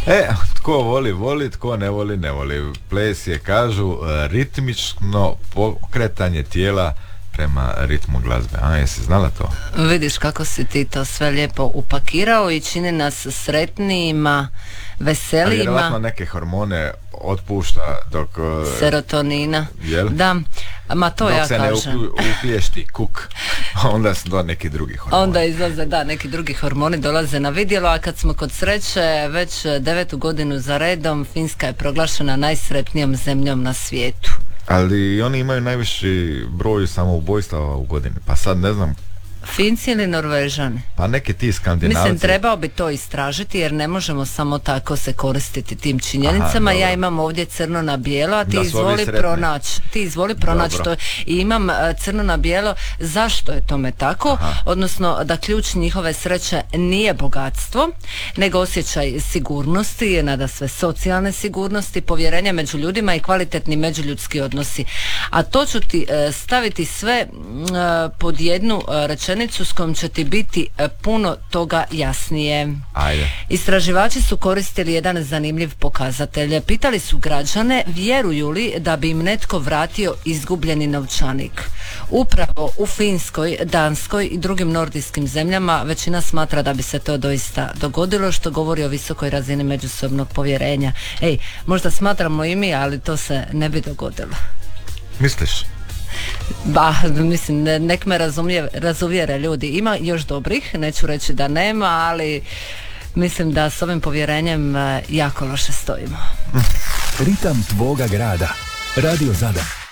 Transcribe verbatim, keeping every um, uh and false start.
E, tko voli, voli, tko ne voli, ne voli. Ples je, kažu, ritmično pokretanje tijela prema ritmu glazbe. A, jesi znala to? Vidiš kako si ti to sve lijepo upakirao i čini nas sretnijima, veselima. Ali vjerovatno neke hormone otpušta dok... Serotonina. Jel? Da, ma to dok ja kažem. Dok se ne uplješti kuk, onda su to neki drugi hormoni. Onda izlaze, da, neki drugi hormoni dolaze na vidjelo, a kad smo kod sreće, već devetu godinu za redom, Finska je proglašena najsretnijom zemljom na svijetu. Ali oni imaju najviši broj samoubojstava u godini, pa sad ne znam. Finci ili Norvežani? Pa neki ti Skandinavci. Mislim, trebao bi to istražiti jer ne možemo samo tako se koristiti tim činjenicama. Aha, ja imam ovdje crno na bijelo, a ti izvoli pronaći. Ti izvoli pronaći to. I imam uh, crno na bijelo. Zašto je tome tako? Aha. Odnosno da ključ njihove sreće nije bogatstvo, nego osjećaj sigurnosti, nada sve socijalne sigurnosti, povjerenje među ljudima i kvalitetni međuljudski odnosi. A to ću ti uh, staviti sve uh, pod jednu uh, rečenicu s kojom će ti biti puno toga jasnije. Ajde. Istraživači su koristili jedan zanimljiv pokazatelj. Pitali su građane vjeruju li da bi im netko vratio izgubljeni novčanik. Upravo u Finskoj, Danskoj i drugim nordijskim zemljama većina smatra da bi se to doista dogodilo, što govori o visokoj razini međusobnog povjerenja. Ej, možda smatramo i mi, ali to se ne bi dogodilo. Misliš? Ba, mislim, nek me razumije, razuvjere ljudi. Ima još dobrih, neću reći da nema, ali mislim da s ovim povjerenjem jako loše stojimo. Ritam tvoga grada. Radio Zadar.